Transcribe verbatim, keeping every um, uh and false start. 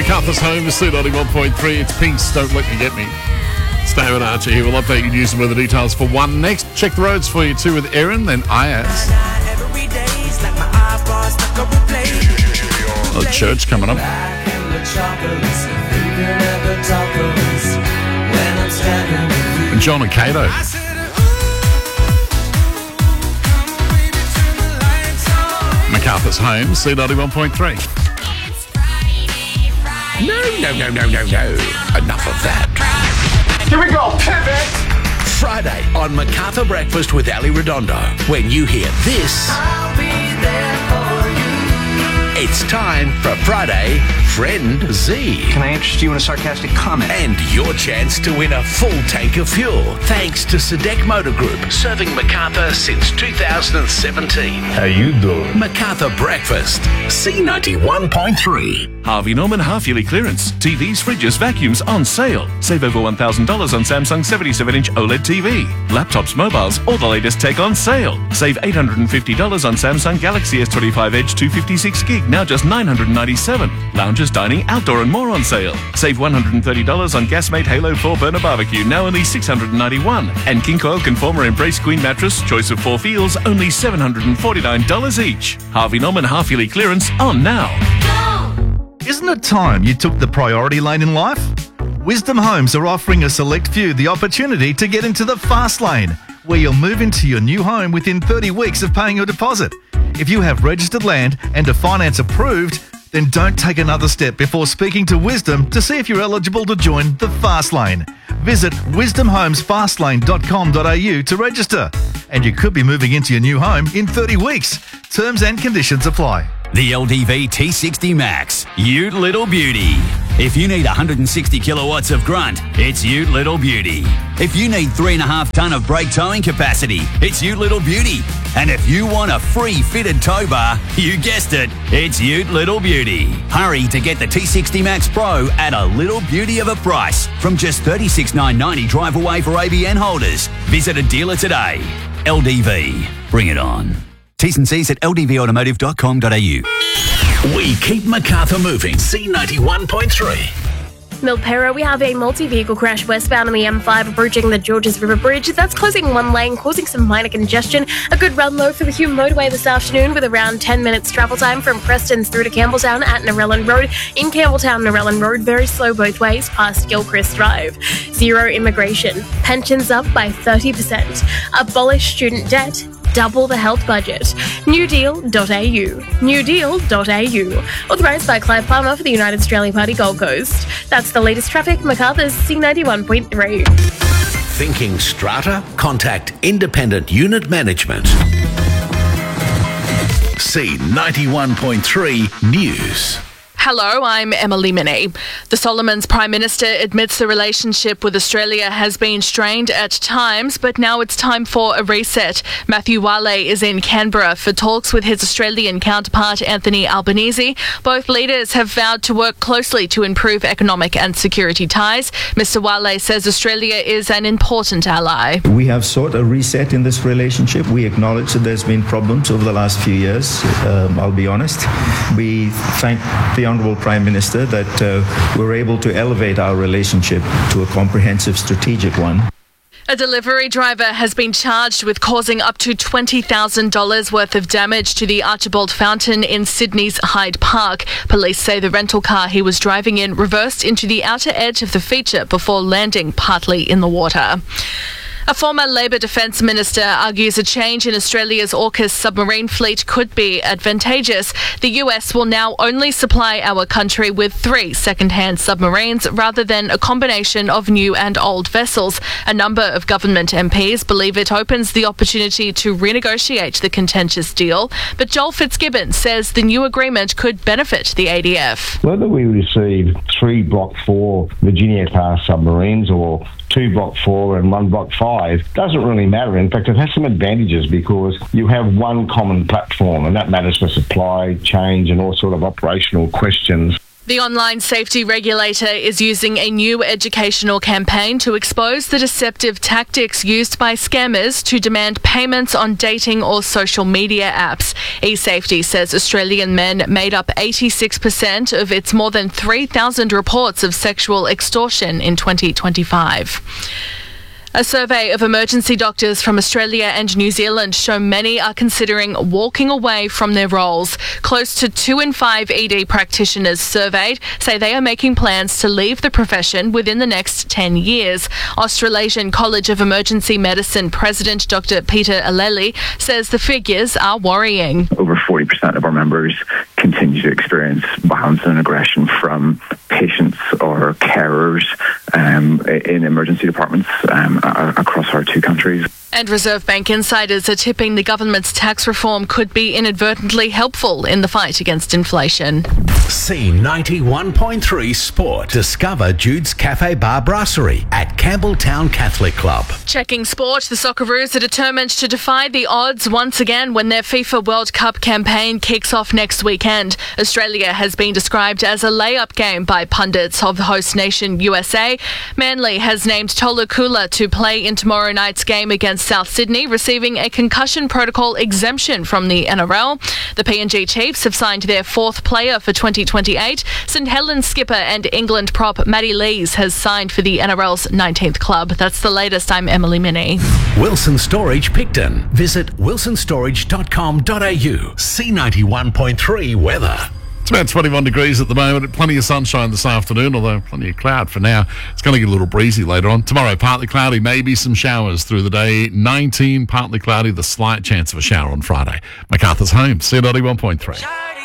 MacArthur's home is C ninety-one point three. It's Pink's Don't Let Me Get Me. It's David Archer here. We'll update you news and weather details for one next. Check the roads for you too with Erin, then Ayaz. Oh, church coming up. And John and Cato. MacArthur's home, C ninety-one point three. No, no, no, no, no, no. Enough of that. Here we go, pivot! Friday on MacArthur Breakfast with Ali Redondo. When you hear this, I'll be there for you. it's time for Friday Friend Z. Can I interest you in a sarcastic comment? And your chance to win a full tank of fuel. Thanks to Sedec Motor Group, serving MacArthur since two thousand seventeen. How you doing? MacArthur Breakfast, C ninety-one point three. Harvey Norman half-yearly clearance. T Vs, fridges, vacuums on sale. Save over one thousand dollars on Samsung seventy-seven inch OLED T V. Laptops, mobiles, all the latest tech on sale. Save eight hundred fifty dollars on Samsung Galaxy S twenty-five Edge two fifty-six gig, now just nine hundred ninety-seven dollars. Lounges, dining, outdoor and more on sale. Save one hundred thirty dollars on Gasmate Halo four burner barbecue, now only six hundred ninety-one dollars. And King Coil Conformer Embrace Queen mattress, choice of four feels, only seven hundred forty-nine dollars each. Harvey Norman half-yearly clearance on now. Isn't it time you took the priority lane in life? Wisdom Homes are offering a select few the opportunity to get into the fast lane, where you'll move into your new home within thirty weeks of paying your deposit. If you have registered land and are finance approved, then don't take another step before speaking to Wisdom to see if you're eligible to join the fast lane. Visit wisdom homes fast lane dot com dot a u to register, and you could be moving into your new home in thirty weeks. Terms and conditions apply. The L D V T sixty Max, Ute Little Beauty. If you need one hundred sixty kilowatts of grunt, it's Ute Little Beauty. If you need three and a half ton of brake towing capacity, it's Ute Little Beauty. And if you want a free fitted tow bar, you guessed it, it's Ute Little Beauty. Hurry to get the T sixty Max Pro at a little beauty of a price from just thirty-six thousand nine hundred ninety drive away for A B N holders. Visit a dealer today. L D V, bring it on. T's and C's at l d v automotive dot com dot a u. We keep MacArthur moving, C ninety-one point three. Milpera, we have a multi-vehicle crash westbound on the M five approaching the Georges River Bridge. That's closing one lane, causing some minor congestion. A good run low for the Hume motorway this afternoon with around ten minutes travel time from Preston's through to Campbelltown at Narellan Road. In Campbelltown, Narellan Road, very slow both ways past Gilchrist Drive. Zero immigration. Pensions up by thirty percent. Abolish student debt. Double the health budget. new deal dot a u. new deal dot a u. Authorised by Clive Palmer for the United Australia Party Gold Coast. That's the latest traffic. MacArthur's C ninety-one point three. Thinking strata? Contact Independent Unit Management. C ninety-one point three News. Hello, I'm Emily Minnie. The Solomons Prime Minister admits the relationship with Australia has been strained at times, but now it's time for a reset. Matthew Wale is in Canberra for talks with his Australian counterpart Anthony Albanese. Both leaders have vowed to work closely to improve economic and security ties. Mister Wale says Australia is an important ally. We have sought a reset in this relationship. We acknowledge that there's been problems over the last few years, um, I'll be honest. We thank the Honourable Prime Minister that uh, we're able to elevate our relationship to a comprehensive strategic one. A delivery driver has been charged with causing up to twenty thousand dollars worth of damage to the Archibald Fountain in Sydney's Hyde Park. Police say the rental car he was driving in reversed into the outer edge of the feature before landing partly in the water. A former Labor Defence Minister argues a change in Australia's AUKUS submarine fleet could be advantageous. The U S will now only supply our country with three second-hand submarines rather than a combination of new and old vessels. A number of government M Ps believe it opens the opportunity to renegotiate the contentious deal. But Joel Fitzgibbon says the new agreement could benefit the A D F. Whether we receive three Block four Virginia-class submarines or two Block four and one Block five doesn't really matter. In fact, it has some advantages because you have one common platform, and that matters for supply, change, and all sort of operational questions. The online safety regulator is using a new educational campaign to expose the deceptive tactics used by scammers to demand payments on dating or social media apps. eSafety says Australian men made up eighty-six percent of its more than three thousand reports of sexual extortion in twenty twenty-five. A survey of emergency doctors from Australia and New Zealand show many are considering walking away from their roles. Close to two in five E D practitioners surveyed say they are making plans to leave the profession within the next ten years. Australasian College of Emergency Medicine President Doctor Peter Aleli says the figures are worrying. Over forty percent of our members continue to experience violence and aggression from patients or carers um, in emergency departments um, across our two countries. And Reserve Bank insiders are tipping the government's tax reform could be inadvertently helpful in the fight against inflation. C ninety-one point three Sport. Discover Jude's Cafe Bar Brasserie at Campbelltown Catholic Club. Checking sport, the Socceroos are determined to defy the odds once again when their FIFA World Cup campaign kicks off next weekend. Australia has been described as a layup game by pundits of the host nation U S A. Manly has named Tolu Kula to play in tomorrow night's game against South Sydney, receiving a concussion protocol exemption from the N R L. The P N G Chiefs have signed their fourth player for twenty twenty-eight. St Helens skipper and England prop Maddie Lees has signed for the N R L's nineteenth club. That's the latest. I'm Emily Minnie. Wilson Storage Picton. Visit wilson storage dot com dot a u. C ninety-one point three weather. It's about twenty-one degrees at the moment. Plenty of sunshine this afternoon, although plenty of cloud for now. It's going to get a little breezy later on. Tomorrow, partly cloudy, maybe some showers through the day. nineteen, partly cloudy, the slight chance of a shower on Friday. MacArthur's home, C ninety-one point three.